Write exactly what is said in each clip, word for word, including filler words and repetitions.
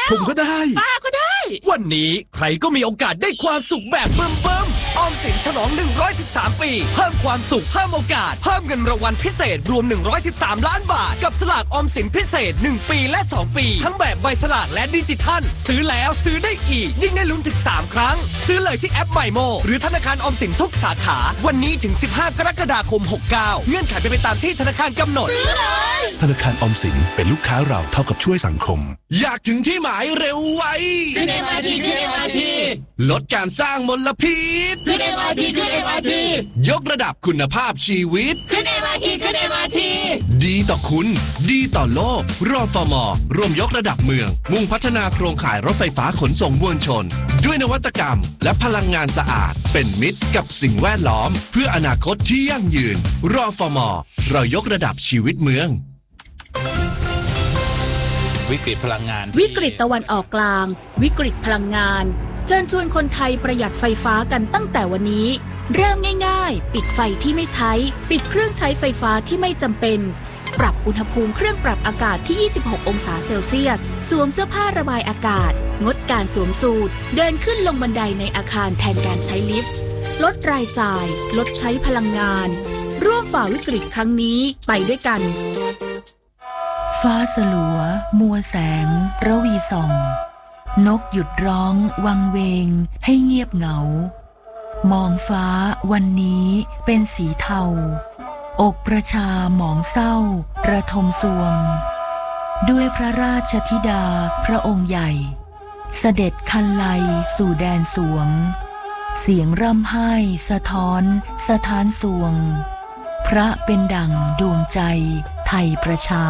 ผมก็ได้ป้าก็ได้วันนี้ใครก็มีโอกาสได้ความสุขแบบเบิ่มๆออมสินฉลองหนึ่งร้อยสิบสามปีเพิ่มความสุขเพิ่มโอกาสเพิ่มเงินรางวัลพิเศษรวมหนึ่งร้อยสิบสามล้านบาทกับสลากออมสินพิเศษหนึ่งปีและสองปีทั้งแบบใบสลากและดิจิทัลซื้อแล้วซื้อได้อีกยิ่งได้ลุ้นถึงสามครั้งซื้อเลยที่แอป My Mo หรือธนาคารออมสินทุกสาขาวันนี้ถึงสิบห้ากรกฎาคมหกสิบเก้าเงื่อนไขเป็นไปตามที่ธนาคารกำหนดธนาคารออมสินเป็นลูกค้าเราเท่ากับช่วยสังคมอยากถึงที่หมายเร็วไวขึ้น เอ็ม อาร์ ที ขึ้น เอ็ม อาร์ ทีลดการสร้างมลพิษขึ้น เอ็ม อาร์ ที ขึ้น เอ็ม อาร์ ทียกระดับคุณภาพชีวิตขึ้น เอ็ม อาร์ ที ขึ้น เอ็ม อาร์ ทีดีต่อคุณดีต่อโลกรฟม.ร่วมยกระดับเมืองมุ่งพัฒนาโครงข่ายรถไฟฟ้าขนส่งมวลชนด้วยนวัตกรรมและพลังงานสะอาดเป็นมิตรกับสิ่งแวดล้อมเพื่ออนาคตที่ยั่งยืนรฟม.เรายกระดับชีวิตเมืองวิกฤตพลังงานวิกฤตตะวันออกกลางวิกฤตพลังงานเชิญชวนคนไทยประหยัดไฟฟ้ากันตั้งแต่วันนี้เริ่มง่ายๆปิดไฟที่ไม่ใช้ปิดเครื่องใช้ไฟฟ้าที่ไม่จำเป็นปรับอุณหภูมิเครื่องปรับอากาศที่ยี่สิบหกองศาเซลเซียสสวมเสื้อผ้าระบายอากาศงดการสวมสูทเดินขึ้นลงบันไดในอาคารแทนการใช้ลิฟต์ลดรายจ่ายลดใช้พลังงานร่วมฝ่าวิกฤตครั้งนี้ไปด้วยกันฟ้าสลัวมัวแสงระวีส่องนกหยุดร้องวังเวงให้เงียบเหงามองฟ้าวันนี้เป็นสีเทาอกประชาหมองเศร้าระทมสวงด้วยพระราชธิดาพระองค์ใหญ่เสด็จคันไลสู่แดนสวงเสียงร่ำไห้สะท้อนสะท้านสวงพระเป็นดั่งดวงใจไทยประชา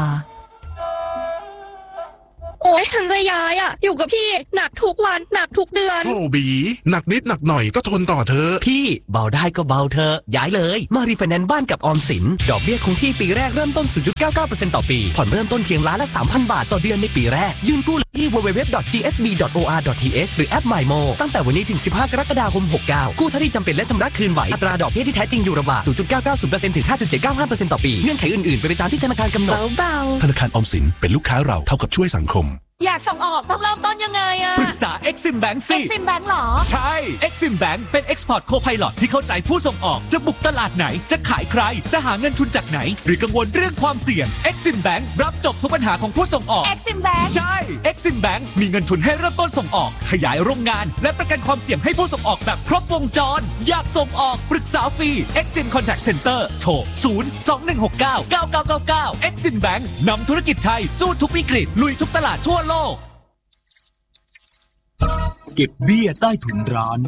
โอ๊ยฉันจะย้ายอ่ะอยู่กับพี่หนักทุกวันหนักทุกเดือนโอ้บีหนักนิดหนักหน่อยก็ทนต่อเธอพี่เบาได้ก็เบาเธอย้ายเลยมารีไฟแนนซ์บ้านกับออมสินดอกเบี้ยคงที่ปีแรกเริ่มต้น ศูนย์จุดเก้าเก้าเปอร์เซ็นต์ ต่อปีผ่อนเริ่มต้นเพียงล้านละ สามพัน บาทต่อเดือนในปีแรกยื่นกู้ที่ ดับเบิลยู ดับเบิลยู ดับเบิลยู ดอท จี เอส บี ดอท โอ อาร์ ดอท ที เอช หรือแอป My Mo ตั้งแต่วันนี้ถึงสิบห้ากรกฎาคมหกสิบเก้ากู้เท่าที่จำเป็นและชำระคืนไหวอัตราดอกเบี้ยที่แท้จริงอยู่ระหว่าง ศูนย์จุดเก้าเก้าศูนย์เปอร์เซ็นต์ ถึง ห้าจุดเจ็ดเก้าห้าเปอร์เซ็นต์ ต่อปีเงื่อนไขอื่นๆเป็นไปตามที่ธนาคารกำหนดเบาๆธนาคารออมสินเป็นลูกค้าเราเท่ากับช่วยสังคมอยากส่งออกต้องเริ่มต้นยังไงอะปรึกษา Exim Bank สิ Exim Bank หรอใช่ Exim Bank เป็น Export Co-Pilot ที่เข้าใจผู้ส่งออกจะบุกตลาดไหนจะขายใครจะหาเงินทุนจากไหนหรือกังวลเรื่องความเสี่ยง Exim Bank รับจบทุกปัญหาของผู้ส่งออก Exim Bank ใช่ Exim Bank มีเงินทุนให้เริ่มต้นส่งออกขยายโรงงานและประกันความเสี่ยงให้ผู้ส่งออกแบบครบวงจรอยากส่งออกปรึกษาฟรี Exim Contact Center โทรศูนย์ สองหนึ่งหกเก้า เก้าเก้าเก้าเก้า Exim Bank นำธุรกิจไทยสู้ทุกวิกฤตลุยทุกตลาดทั่วโลกเก็บเบี้ยใต้ถุนร้าน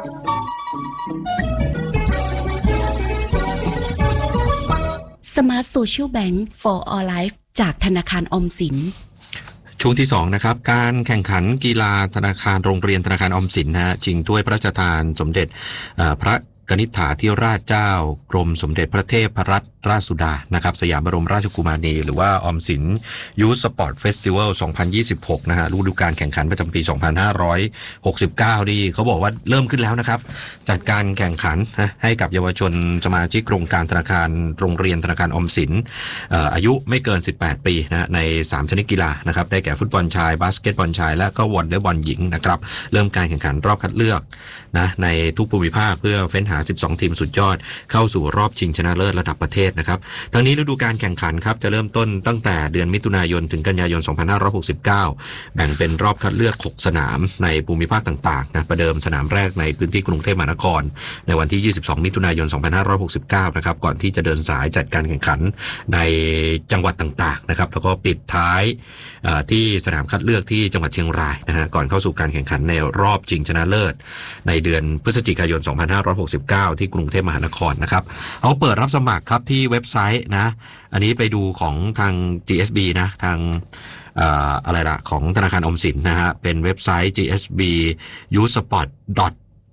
Smart Social Bank for All Life จากธนาคารออมสินช่วงที่สองนะครับการแข่งขันกีฬาธนาคารโรงเรียนธนาคารออมสินนะฮะชิงถ้วยพระราชทานสมเด็จพระกนิษฐาธิราชเจ้ากรมสมเด็จพระเทพรัตนราชสุดานะครับสยามบรมราชกุมารีหรือว่าออมสินยูทสปอร์ตเฟสติวัลสองพันยี่สิบหกนะฮะฤดูกาลแข่งขันประจำปีสองพันห้าร้อยหกสิบเก้านี่เขาบอกว่าเริ่มขึ้นแล้วนะครับจัดการแข่งขันให้กับเยาวชนสมาชิกโครงการธนาคารโรงเรียนธนาคารออมสินอายุไม่เกินสิบแปดปีนะในสามชนิดกีฬานะครับได้แก่ฟุตบอลชายบาสเกตบอลชายและก็วอลเลย์บอลหญิงนะครับเริ่มการแข่งขันรอบคัดเลือกนะในทุกภูมิภาคเพื่อเฟ้นหาสิบสองทีมสุดยอดเข้าสู่รอบชิงชนะเลิศระดับประเทศนะครับทั้งนี้ฤดูกาลแข่งขันครับจะเริ่มต้นตั้งแต่เดือนมิถุนายนถึงกันยายนสองพันห้าร้อยหกสิบเก้าแบ่งเป็นรอบคัดเลือกหกสนามในภูมิภาคต่างๆนะประเดิมสนามแรกในพื้นที่กรุงเทพมหานครในวันที่ยี่สิบสองมิถุนายนสองพันห้าร้อยหกสิบเก้านะครับก่อนที่จะเดินสายจัดการแข่งขันในจังหวัดต่างๆนะครับแล้วก็ปิดท้ายที่สนามคัดเลือกที่จังหวัดเชียงรายนะฮะก่อนเข้าสู่การแข่งขันในรอบชิงชนะเลิศในเดือนพฤศจิกายนสองพันห้าร้อยหกสิบเก้าที่กรุงเทพมหานครนะครับเขาเปิดรับสมัครครับที่เว็บไซต์นะอันนี้ไปดูของทาง จี เอส บี นะทางเอ่ออะไรล่ะของธนาคารออมสินนะฮะเป็นเว็บไซต์ จี เอส บี ยูทสปอร์ต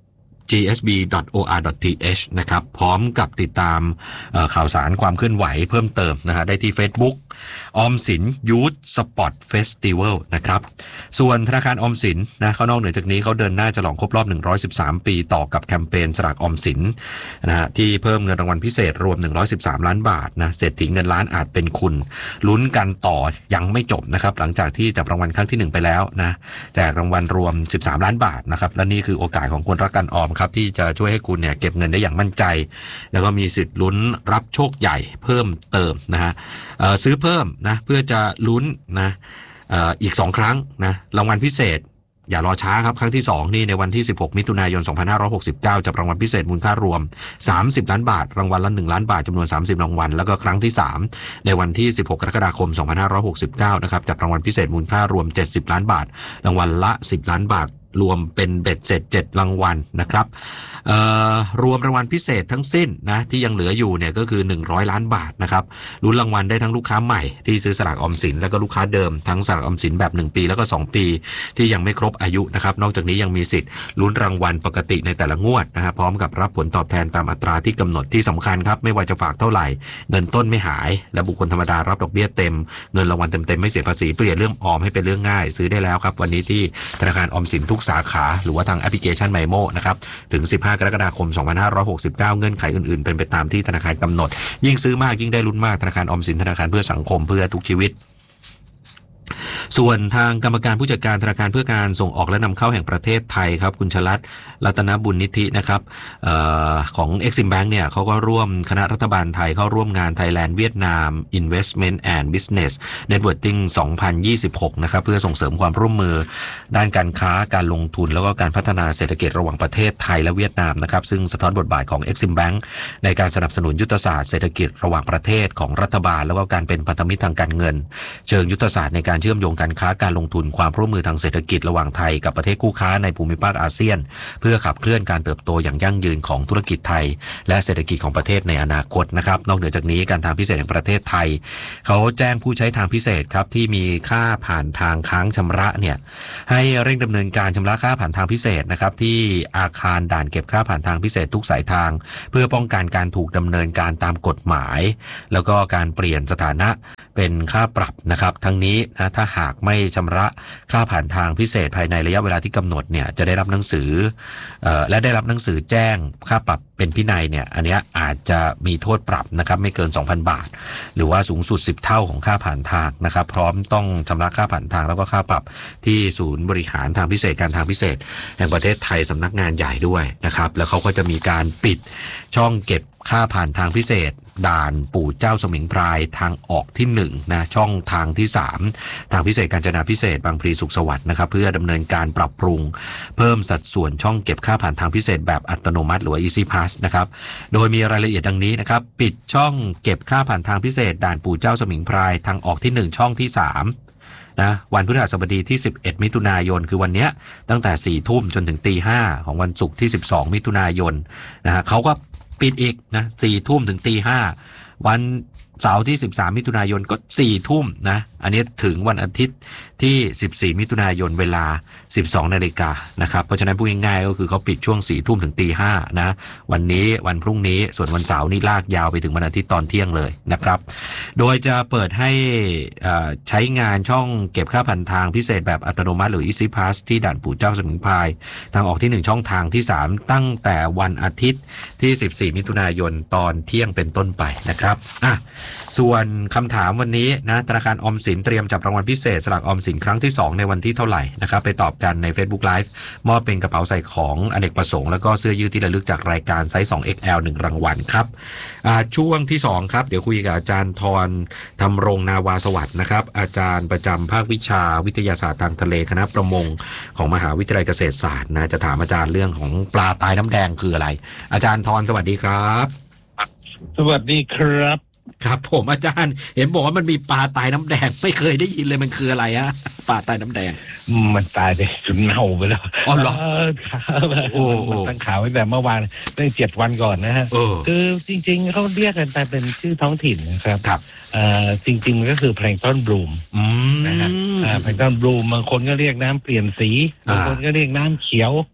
จี เอส บี ดอท โอ อาร์ ดอท ที เอช นะครับพร้อมกับติดตามข่าวสารความเคลื่อนไหวเพิ่มเติมนะฮะได้ที่ Facebook ออมสินยูทสปอร์ตเฟสติวัลนะครับส่วนธนาคารออมสินนะเขานอกเหนือจากนี้เขาเดินหน้าฉลองครบรอบหนึ่งร้อยสิบสามปีต่อกับแคมเปญสลากออมสินนะฮะที่เพิ่มเงินรางวัลพิเศษรวมหนึ่งร้อยสิบสามล้านบาทนะเศรษฐีเงินล้านอาจเป็นคุณลุ้นกันต่อยังไม่จบนะครับหลังจากที่จับรางวัลครั้งที่หนึ่งไปแล้วนะแจกรางวัลรวมสิบสามล้านบาทนะครับและนี่คือโอกาสของคนรักการออมครับที่จะช่วยให้คุณเนี่ยเก็บเงินได้อย่างมั่นใจแล้วก็มีสิทธิ์ลุ้นรับโชคใหญ่เพิ่มเติมนะฮะซื้อเพิ่มนะเพื่อจะลุ้นนะอีกสองครั้งนะรางวัลพิเศษอย่ารอช้าครับครั้งที่สองนี่ในวันที่สิบหกมิถุนายนสองพันห้าร้อยหกสิบเก้าจับรางวัลพิเศษมูลค่ารวมสามสิบล้านบาทรางวัลละหนึ่งล้านบาทจำนวนสามสิบรางวัลแล้วก็ครั้งที่สามในวันที่สิบหกกรกฎาคมสองพันห้าร้อยหกสิบเก้านะครับจับรางวัลพิเศษมูลค่ารวมเจ็ดสิบล้านบาทรางวัลละสิบล้านบาทรวมเป็นเบ็ดเสร็จเจ็ดรางวัลนะครับรวมรางวัลพิเศษทั้งสิ้นนะที่ยังเหลืออยู่เนี่ยก็คือหนึ่งร้อยล้านบาทนะครับลุ้นรางวัลได้ทั้งลูกค้าใหม่ที่ซื้อสลากออมสินแล้วก็ลูกค้าเดิมทั้งสลากออมสินแบบหนึ่งปีแล้วก็สองปีที่ยังไม่ครบอายุนะครับนอกจากนี้ยังมีสิทธิ์ลุ้นรางวัลปกติในแต่ละงวดนะครับพร้อมกับรับผลตอบแทนตามอัตราที่กำหนดที่สำคัญครับไม่ว่าจะฝากเท่าไหร่เงินต้นไม่หายและบุคคลธรรมดารับดอกเบี้ยเต็มเงินรางวัลเต็มๆไม่เสียภาษีเปลี่ยนเรื่องออมให้เป็นเรื่องง่ายซื้อได้แล้วครับวันนี้ที่ธนาคารออมสินทุกสาขาหรือว่าทางแอปพลิเคชันไมโมนะครับถึงสิบห้ากรกฎาคมสองพันห้าร้อยหกสิบเก้าเงื่อนไขอื่นๆเป็นไปตามที่ธนาคารกำหนดยิ่งซื้อมากยิ่งได้ลุ้นมากธนาคารออมสินธนาคารเพื่อสังคมเพื่อทุกชีวิตส่วนทางกรรมการผู้จัดการธนาคารเพื่อการส่งออกและนำเข้าแห่งประเทศไทยครับคุณชลัดรัตนบุญนิธินะครับเอ่อของ Exim Bank เนี่ยเขาก็ร่วมคณะรัฐบาลไทยเข้าร่วมงาน Thailand Vietnam Investment and Business Networking สองพันยี่สิบหกนะครับเพื่อส่งเสริมความร่วมมือด้านการค้าการลงทุนแล้วก็การพัฒนาเศรษฐกิจระหว่างประเทศไทยและเวียดนามนะครับซึ่งสะท้อนบทบาทของ Exim Bank ในการสนับสนุนยุทธศาสตร์เศรษฐกิจระหว่างประเทศของรัฐบาลแล้วก็การเป็นพันธมิตรทางการเงินเชิงยุทธศาสตร์ในการเชื่อมโยงการค้าการลงทุนความร่วมมือทางเศรษฐกิจระหว่างไทยกับประเทศคู่ค้าในภูมิภาคอาเซียนเพื่อขับเคลื่อนการเติบโตอย่างยั่งยืนของธุรกิจไทยและเศรษฐกิจของประเทศในอนาคตนะครับนอกเหนือจากนี้การทางพิเศษแห่งประเทศไทยเขาแจ้งผู้ใช้ทางพิเศษครับที่มีค่าผ่านทางค้างชำระเนี่ยให้เร่งดำเนินการชำระค่าผ่านทางพิเศษนะครับที่อาคารด่านเก็บค่าผ่านทางพิเศษทุกสายทางเพื่อป้องกันการถูกดำเนินการตามกฎหมายแล้วก็การเปลี่ยนสถานะเป็นค่าปรับนะครับทั้งนี้นะถ้าหากไม่ชำระค่าผ่านทางพิเศษภายในระยะเวลาที่กำหนดเนี่ยจะได้รับหนังสือเอ่อและได้รับหนังสือแจ้งค่าปรับเป็นพินัยเนี่ยอันนี้อาจจะมีโทษปรับนะครับไม่เกิน สองพัน บาทหรือว่าสูงสุดสิบเท่าของค่าผ่านทางนะครับพร้อมต้องชำระค่าผ่านทางแล้วก็ค่าปรับที่ศูนย์บริหารทางพิเศษการทางพิเศษแห่งประเทศไทยสำนักงานใหญ่ด้วยนะครับแล้วเขาก็จะมีการปิดช่องเก็บค่าผ่านทางพิเศษด่านปู่เจ้าสมิงพรายทางออกที่หนึ่งนะช่องทางที่สามทางพิเศษกาญจนาพิเศษบางพลีสุขสวัสดิ์นะครับเพื่อดำเนินการปรับปรุงเพิ่มสัดส่วนช่องเก็บค่าผ่านทางพิเศษแบบอัตโนมัติหรือว่า Easy Pass นะครับโดยมีรายละเอียดดังนี้นะครับปิดช่องเก็บค่าผ่านทางพิเศษด่านปู่เจ้าสมิงพรายทางออกที่หนึ่งช่องที่สามนะวันพฤหัสบดีที่สิบเอ็ดมิถุนายนคือวันเนี้ยตั้งแต่สี่ทุ่มจนถึงตีห้าของวันศุกร์ที่สิบสองมิถุนายนนะฮะเขาก็ปิดอีกนะสี่ทุ่มถึงตีห้าวันเสาร์ที่สิบสามมิถุนายนก็สี่ทุ่มนะอันนี้ถึงวันอาทิตย์ที่สิบสี่มิถุนายนเวลาสิบสองนาฬิกานะครับเพราะฉะนั้นพูดง่ายๆก็คือเขาปิดช่วงสี่ทุ่มถึงตีห้านะวันนี้วันพรุ่งนี้ส่วนวันเสาร์นี่ลากยาวไปถึงวันอาทิตย์ตอนเที่ยงเลยนะครับโดยจะเปิดให้ใช้งานช่องเก็บค่าผ่านทางพิเศษแบบอัตโนมัติหรือ Easy Pass ที่ด่านปู่เจ้าสมิงพรายทางออกที่หนึ่งช่องทางที่สามตั้งแต่วันอาทิตย์ที่สิบสี่มิถุนายนตอนเที่ยงเป็นต้นไปนะครับอ่ะส่วนคำถามวันนี้นะธนาคารออมสินเตรียมจับรางวัลพิเศษสลากออมสินครั้งที่สองในวันที่เท่าไหร่นะครับไปตอบกันใน Facebook Live มอบเป็นกระเป๋าใส่ของอเนกประสงค์แล้วก็เสื้อยืดที่ระลึกจากรายการไซส์ สอง เอ็กซ์ แอล หนึ่งรางวัลครับช่วงที่สองครับเดี๋ยวคุยกับอาจารย์ธรธรรมรงนาวาสวัสดิ์นะครับอาจารย์ประจำภาควิชาวิทยาศาสตร์ทางทะเลคณะประมงของมหาวิทยาลัยเกษตรศาสตร์นะจะถามอาจารย์เรื่องของปลาตายน้ำแดงคืออะไรอาจารย์ธรสวัสดีครับสวัสดีครับครับผมอาจารย์เห็นบอกว่ามันมีปลาตายน้ำแดงไม่เคยได้ยินเลยมันคืออะไรฮะปลาตายน้ำแดงมันตายไปจนเน่าไปแล้วอ๋อเหรอโอ้โหตั้งข่าวไว้แต่เมื่อวานตั้งเจ็ดวันก่อนนะฮะคือจริงๆเขาเรียกกันแต่เป็นชื่อท้องถิ่นนะครับครับจริงๆก็คือแพลงก์ต้นบลูมนะฮะแพลงก์ต้นบลูมบางคนก็เรียกน้ำเปลี่ยนสีบางคนก็เรียกน้ำเขียว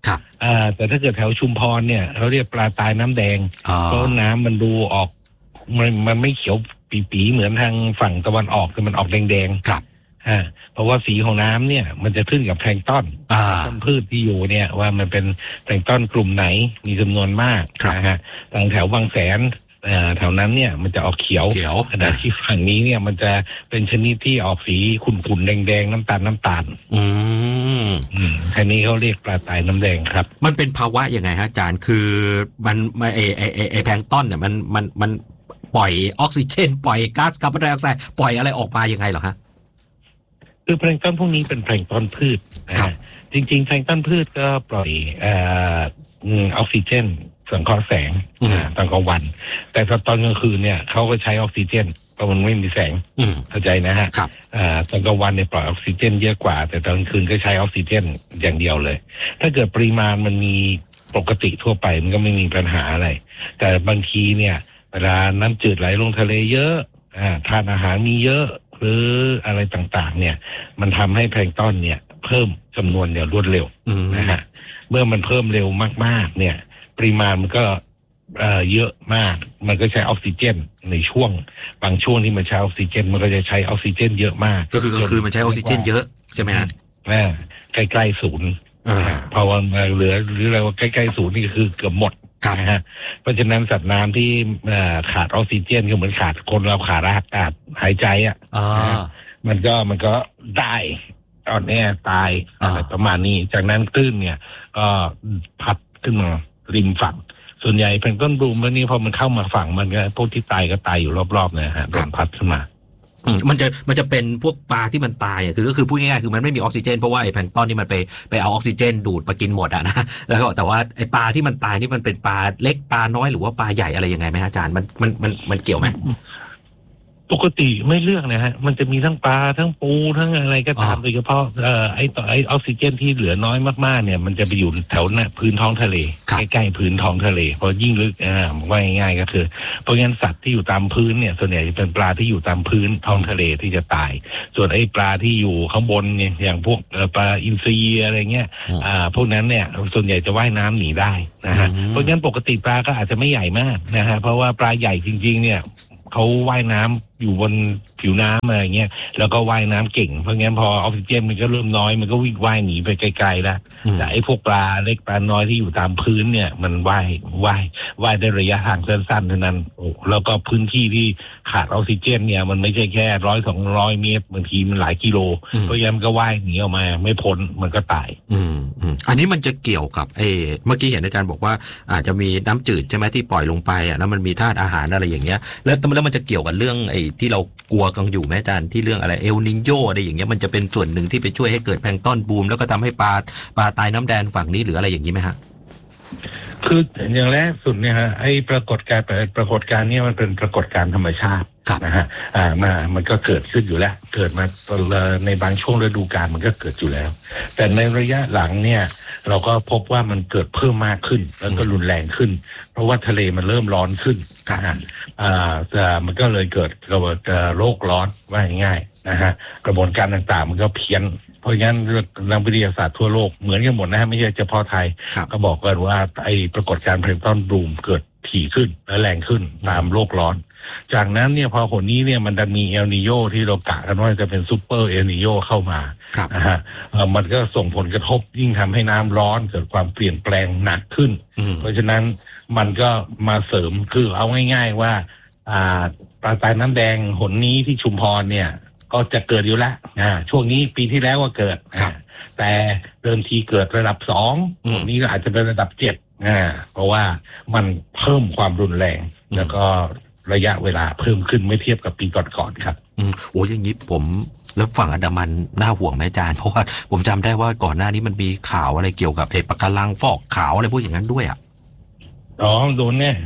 อ่าแต่ถ้าเกิดแถวชุมพรเนี่ยเขาเรียกปลาตายน้ำแดงเพราะน้ำมันดูออกมันมันไม่เขียวปีๆเหมือนทางฝั่งตะวันออกแต่มันออกแดงๆครับอ่าเพราะว่าสีของน้ำเนี่ยมันจะขึ้นกับแพลงก์ต้นต้นพืชที่อยู่เนี่ยว่ามันเป็นแพลงก์ต้นกลุ่มไหนมีจำนวนมากนะฮะทางแถวบางแสนแถวนั้นเนี่ยมันจะออกเขียวขณะที่ฝั่งนี้เนี่ยมันจะเป็นชนิดที่ออกสีขุ่นๆแดงๆน้ำตาลน้ำตาลอืมอืมอันนี้เขาเรียกปลาตายน้ำแดงครับมันเป็นภาวะยังไงฮะอาจารย์คือมันไอไอไอไอแพลงก์ต้นเนี่ยมันมันมันปล่อยออกซิเจนปล่อยก๊าซคาร์บอนไดออกไซด์ปล่อยอะไรออกมายังไงเหรอฮะคือแพลงก์ต้นพวกนี้เป็นแพลงก์ต้นพืชนะจริงๆแพลงก์ต้นพืชก็ปล่อยเอ่อออกซิเจนสังเคราะห์แสงตอนกลางวันแต่ตอนกลางคืนเนี่ยเขาก็ใช้ออกซิเจนเพราะมันไม่มีแสงเข้าใจนะฮะตอนกลางวันเนี่ยปล่อยออกซิเจนเยอะกว่าแต่ตอนกลางคืนก็ใช้ออกซิเจนอย่างเดียวเลยถ้าเกิดปริมาณมันมีปกติทั่วไปมันก็ไม่มีปัญหาอะไรแต่บางทีเนี่ยเวลาน้ำจืดไหลลงทะเลเยอะทานอาหารมีเยอะหรืออะไรต่างๆเนี่ยมันทำให้แพลงก์ต้นเนี่ยเพิ่มจำนวนเนี่ยรวดเร็วนะฮะเมื่อมันเพิ่มเร็วมากๆเนี่ยปริมาณมันก็เอ่อเยอะมากมันก็ใช้ออกซิเจนในช่วงบางช่วงที่มันใช้ออกซิเจนมันก็จะใช้ออกซิเจนเยอะมากก็คือกลางคืนมันใช้ออกซิเจนเยอะใช่ไหมฮะอ่าใกล้ๆศูนย์พอวันเหลือหรืออะไรว่าใกล้ๆศูนย์นี่ก็คือเกือบหมดนะฮะเพราะฉะนั้นสัตว์น้ำที่ขาดออกซิเจนก็เหมือนขาดคนเราขาดอากาศหายใจอ่ะมันก็มันก็ได้อ่อนแอตายอะไรประมาณนี้จากนั้นคลื่นเนี่ยก็พัดขึ้นมาริมฝั่งส่วนใหญ่แพลงก์ต้นบลูมพวกนี้พอมันเข้ามาฝั่งมันก็พวกที่ตายก็ตายอยู่รอบๆนะฮะโดนพัดขึ้นมามันจะมันจะเป็นพวกปลาที่มันตายอ่ะคือก็คือพูดง่ายๆคือมันไม่มีออกซิเจนเพราะว่าไอ้แพลงก์ต้นนี่มันไปไปเอาออกซิเจนดูดมากินหมดอ่ะนะแล้วก็แต่ว่าไอ้ปลาที่มันตายนี่มันเป็นปลาเล็กปลาน้อยหรือว่าปลาใหญ่อะไรยังไงไหมอาจารย์มันมันมันมันเกี่ยวไหมปกติไม่เลือกนะฮะมันจะมีทั้งปลาทั้งปูทั้งอะไรก็ตามโดยเฉพาะเอ่อไอ้ต่อไอ้ออกซิเจนที่เหลือน้อยมากๆเนี่ยมันจะไปอยู่แถวหน้าพื้นท้องทะเลใกล้ๆพื้นท้องทะเลพอยิ่งลึกอ่าว่าง่ายๆก็คือเพราะงั้นสัตว์ที่อยู่ตามพื้นเนี่ยส่วนใหญ่จะเป็นปลาที่อยู่ตามพื้นท้องทะเลที่จะตายส่วนไอ้ปลาที่อยู่ข้างบนเนี่ยอย่างพวกปลาอินทรีอะไรเงี้ยอ่าพวกนั้นเนี่ยส่วนใหญ่จะว่ายน้ำหนีได้นะฮะเพราะงั้นปกติปลาก็อาจจะไม่ใหญ่มากนะฮะเพราะว่าปลาใหญ่จริงๆเนี่ยเขาว่ายน้ำอยู่บนผิวน้ำอะไรเงี้ยแล้วก็ว่ายน้ำเก่งเพราะงั้นพอออกซิเจนมันก็เริ่มน้อยมันก็วิ่งว่ายหนีไปไกลๆแล้วแต่ไอ้พวกปลาเล็กปลาน้อยที่อยู่ตามพื้นเนี่ยมันว่ายว่ายว่ายได้ระยะทางสั้นๆเท่านั้นโอ้แล้วก็พื้นที่ที่ขาดออกซิเจนเนี่ยมันไม่ใช่แค่ร้อยสองร้อยเมตรบางทีมันหลายกิโลเพราะงั้นมันก็ว่ายหนีออกมาไม่พ้นมันก็ตายอืมอืมอันนี้มันจะเกี่ยวกับไอ้เมื่อกี้เห็นอาจารย์บอกว่าอาจจะมีน้ำจืดใช่ไหมที่ปล่อยลงไปอ่ะแล้วมันมีธาตุอาหารอะไรอย่างเงี้ยแล้วแล้วมันจะเกี่ยวกับเรื่องไอ้ที่เรากลัวกันอยู่ไหมอาจารย์ที่เรื่องอะไรเอลนิโญอะไรอย่างเงี้ยมันจะเป็นส่วนหนึ่งที่ไปช่วยให้เกิดแพลงก์ต้นบูมแล้วก็ทำให้ปลาปลาตายน้ำแดงฝั่งนี้หรืออะไรอย่างนี้ไหมฮะคืออย่างแรกสุดเนี่ยฮะไอ้ปรากฏการณ์ปรากฏการณ์เนี่ยมันเป็นปรากฏการณ์ธรรมชาตินะฮะอ่ามามันก็เกิดขึ้นอยู่แล้วเกิดมาในบางช่วงฤดูกาลมันก็เกิดอยู่แล้วแต่ในระยะหลังเนี่ยเราก็พบว่ามันเกิดเพิ่มมากขึ้นแล้วก็รุนแรงขึ้นเพราะว่าทะเลมันเริ่มร้อนขึ้นนะฮะอ่าแต่มันก็เลยเกิดโรคร้อนว่าง่ายๆนะฮะกระบวนการต่างๆมันก็เพี้ยนเพราะงั้นนักวิทยาศาสตร์ทั่วโลกเหมือนกันหมดนะฮะไม่ใช่เฉพาะไทยก็บอกกันว่าไอ้ปรากฏการณ์แพลงก์ต้นบลูมเกิดถี่ขึ้นและแรงขึ้นตามโลกร้อนจากนั้นเนี่ยพอผลนี้เนี่ยมันจะมีเอลนิโญที่เรากะกันว่าจะเป็นซูเปอร์เอลนิโญเข้ามานะฮะมันก็ส่งผลกระทบยิ่งทำให้น้ำร้อนเกิดความเปลี่ยนแปลงหนักขึ้นเพราะฉะนั้นมันก็มาเสริมคือเอาง่ายๆว่าอ่าปลาตายน้ำแดงหนนี้ที่ชุมพรเนี่ยก็จะเกิดอยู่แล้วอ่าช่วงนี้ปีที่แล้วก็เกิดแต่เดิมทีเกิดระดับสองหนนี้ก็อาจจะเป็นระดับเจ็ดอ่าเพราะว่ามันเพิ่มความรุนแรงแล้วก็ระยะเวลาเพิ่มขึ้นไม่เทียบกับปีก่อนๆครับอืมโอ้ยอย่างนี้ผมแล้วฝั่งอันดามันน่าห่วงไหมอาจารย์เพราะว่าผมจำได้ว่าก่อนหน้านี้มันมีข่าวอะไรเกี่ยวกับไอ้ปะการังฟอกขาวอะไรพวกอย่างนั้นด้วยอ่ะอ๋อโดนแน่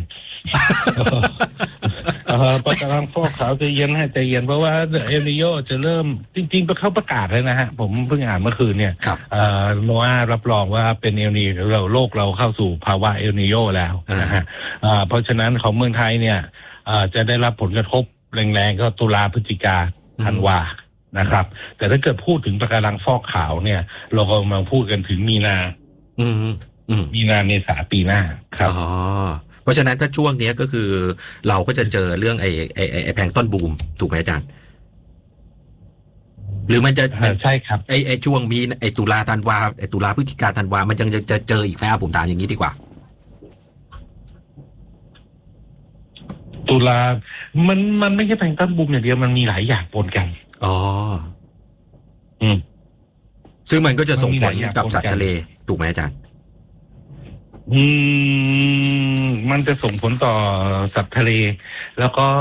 ปะการังฟอกขาวใจเย็นให้ใจเย็นเพราะว่าเอลนิโญจะเริ่มจริงๆเขาประกาศเลยนะฮะผมเพิ่งอ่านเมื่อคืนเนี่ยว่ารับรองว่าเป็นเอลนิเราโลกเราเข้าสู่ภาวะเอลนิโญแล้วนะฮะเพราะฉะนั้นของเมืองไทยเนี่ยจะได้รับผลกระทบแรงๆก็ตุลาพฤศจิกาธันวานะครับแต่ถ้าเกิดพูดถึงปะการังฟอกขาวเนี่ยเราก็มาพูดกันถึงมีนามีนาเมษาปีหน้าครับอ๋อเพราะฉะนั้นถ้าช่วงนี้ก็คือเราก็จะเจอเรื่องไอ้ไอ้ไอ้แพลงก์ต้นบูมถูกไหมอาจารย์หรือมันจะใช่ครับไอ้ไอ้ช่วงมีไอ้ตุลาธันวาไอ้ตุลาพฤศจิกาธันวามันยังจะจะเจออีกไหมครับผมถามอย่างนี้ดีกว่าตุลามันมันไม่ใช่แพลงก์ต้นบูมอย่างเดียวมันมีหลายอย่างปนกันอ๋ออืมซึ่งมันก็จะส่งผลกับสัตว์ทะเลถูกไหมอาจารย์อืมมันจะส่งผลต่อสัตว์ทะเลแล้วก็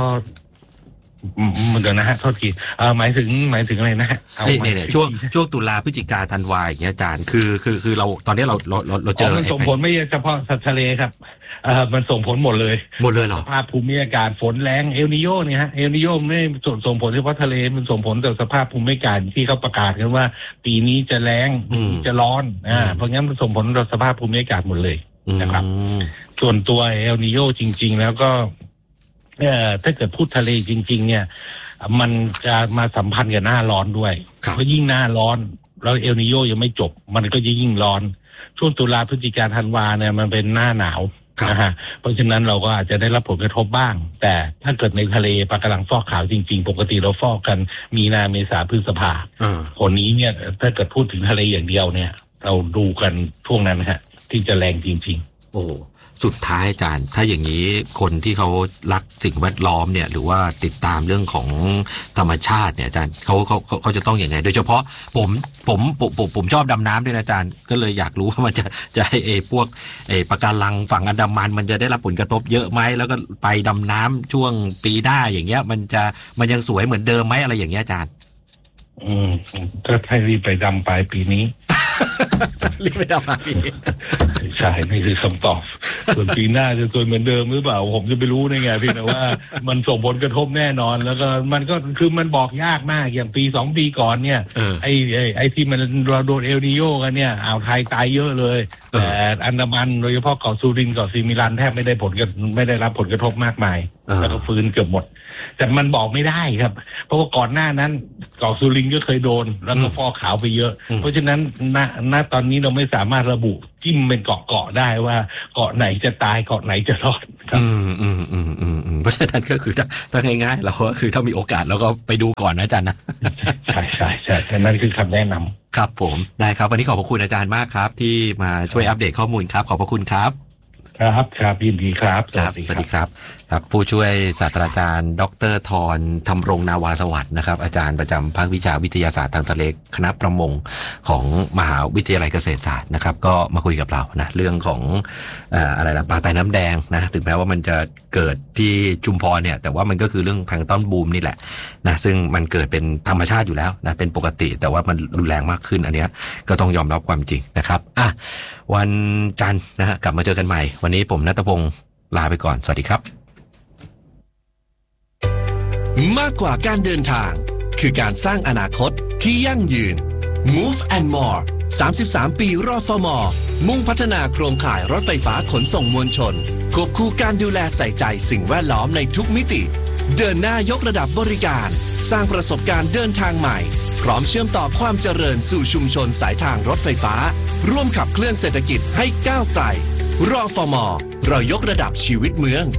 มันเดี๋ยวนะฮะโทษทีเอ่อหมายถึงหมายถึงอะไรนะฮะเอาเนี่ยเนี่ยช่วงช่วงตุลาพฤศจิกาธันวาอย่างเงี้ยอาจารย์คือคือคือเราตอนนี้เราเราเราเจอมันส่งผลไม่เฉพาะสัตว์ทะเลครับเอ่อมันส่งผลหมดเลยหมดเลยเหรอสภาพภูมิอากาศฝนแรงเอลนิโยเนี่ยฮะเอลนิโยไม่ส่งส่งผลเฉพาะทะเลมันส่งผลต่อสภาพภูมิอากาศที่เขาประกาศกันว่าปีนี้จะแรงจะร้อนอ่าเพราะงั้นมันส่งผลต่อสภาพภูมิอากาศหมดเลยนะครับส่วนตัวเอลนิโยจริงๆแล้วก็เอ่อถ้าเกิดพูดทะเลจริงๆเนี่ยมันจะมาสัมพันธ์กับหน้าร้อนด้วยเพราะยิ่งหน้าร้อนแล้วเอลนิโยยังไม่จบมันก็จะยิ่งร้อนช่วงตุลาพฤศจิกาธันวาเนี่ยมันเป็นหน้าหนาวนะฮะเพราะฉะนั้นเราก็อาจจะได้รับผลกระทบบ้างแต่ถ้าเกิดในทะเลปลากระลังฟอกขาวจริงๆปกติเราฟอกกันมีนาเมษาพฤษภาคนนี้เนี่ยถ้าเกิดพูดถึงทะเลอย่างเดียวเนี่ยเราดูกันช่วงนั้นนะฮะที่จะแรงจริงๆโอ้สุดท้ายอาจารย์ถ้าอย่างนี้คนที่เขารักสิ่งแวดล้อมเนี่ยหรือว่าติดตามเรื่องของธรรมชาติเนี่ยอาจารย์เขาเขาเขาจะต้องอย่างไงโดยเฉพาะผมผมผมผมชอบดำน้ำด้วยนะอาจารย์ก็เลยอยากรู้ว่ามันจะจะไอ้พวกไอ้ปะการังฝั่งอันดามันมันจะได้รับผลกระทบเยอะไหมแล้วก็ไปดำน้ำช่วงปีหน้าอย่างเงี้ยมันจะมันยังสวยเหมือนเดิมไหมอะไรอย่างเงี้ยอาจารย์อืมก็ให้รีบไปดำปลายปีนี้รีบไปดำปลายปีใช่นี่คือคำตอบส่วนปีหน้าจะสวยเหมือนเดิมหรือเปล่าผมจะไปรู้ได้ไงพี่นะว่ามันส่งผลกระทบแน่นอนแล้วก็มันก็คือมันบอกยากมากอย่างปีสองปีก่อนเนี่ยไอ้ไอ้ไอ้ที่มันเราโดนเอลนิโยกันเนี่ยอ่าวไทยตายเยอะเลยแต่อันดามันโดยเฉพาะเกาะสุรินทร์เกาะซิมิลันแทบไม่ได้ผลกระไม่ได้รับผลกระทบมากมายแล้วก็ฟื้นเกือบหมดแต่มันบอกไม่ได้ครับเพราะว่าก่อนหน้านั้นเกาะสุรินทร์ก็เคยโดนแล้วก็ฟอกขาวไปเยอะเพราะฉะนั้นณณตอนนี้เราไม่สามารถระบุจิ้มเป็นเกาะเกาะได้ว่าเกาะไหนจะตายเกาะไหนจะรอดครับอืมอืมอืมอืมอืมเพราะฉะนั้นก็คือถ้าถ้าง่ายๆเราก็คือถ้ามีโอกาสเราก็ไปดูก่อนนะอาจารย์นะใช่ใช่ใช่นั่นคือคำแนะนำครับผมได้ครับวันนี้ขอบพระคุณอาจารย์มากครับที่มาช่วยอัปเดตข้อมูลครับขอบพระคุณครับครับครับยินดีครับสวัสดีครับครับผู้ช่วยศาสตราจารย์ดร.ธรธรรมรงนาวาสวัสดิ์นะครับอาจารย์ประจำภาควิชาวิทยาศาสตร์ทางทะเลคณะประมงของมหาวิทยาลัยเกษตรศาสตร์นะครับก็มาคุยกับเรานะเรื่องของอะไรล่ะปลาไตน้ำแดงนะถึงแม้ว่ามันจะเกิดที่ชุมพรเนี่ยแต่ว่ามันก็คือเรื่องแพลงก์ต้นบูมนี่แหละนะซึ่งมันเกิดเป็นธรรมชาติอยู่แล้วนะเป็นปกติแต่ว่ามันรุนแรงมากขึ้นอันเนี้ยก็ต้องยอมรับความจริงนะครับอ่ะวันจันทร์นะฮะกลับมาเจอกันใหม่วันนี้ผมณัฐพงศ์ลาไปก่อนสวัสดีครับมากกว่าการเดินทางคือการสร้างอนาคตที่ยั่งยืน Move and More สามสิบสามปีรฟม.มุ่งพัฒนาโครงข่ายรถไฟฟ้าขนส่งมวลชนควบคู่การดูแลใส่ใจสิ่งแวดล้อมในทุกมิติเดินหน้ายกระดับบริการสร้างประสบการณ์เดินทางใหม่พร้อมเชื่อมต่อความเจริญสู่ชุมชนสายทางรถไฟฟ้าร่วมขับเคลื่อนเศรษฐกิจให้ก้าวไกลรฟม.เรายกระดับชีวิตเมือง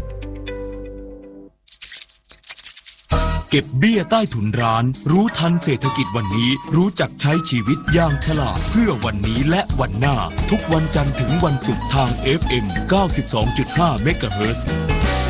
เก็บเบี้ยใต้ถุนร้านรู้ทันเศรษฐกิจวันนี้รู้จักใช้ชีวิตอย่างฉลาดเพื่อวันนี้และวันหน้าทุกวันจันทร์ถึงวันศุกร์ทาง เอฟ เอ็ม เก้าสิบสองจุดห้า เมกะเฮิรตซ์